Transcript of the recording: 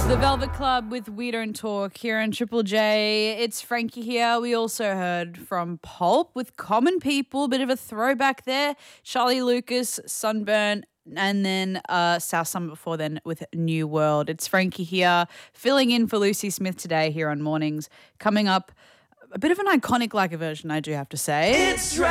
The Velvet Club with We Don't Talk here on Triple J. It's Frankie here. We also heard from Pulp with Common People, bit of a throwback there. Charlie Lucas, Sunburn, and then South Summer before then with New World. It's Frankie here, filling in for Lucy Smith today here on Mornings. Coming up, a bit of an iconic like version, I do have to say.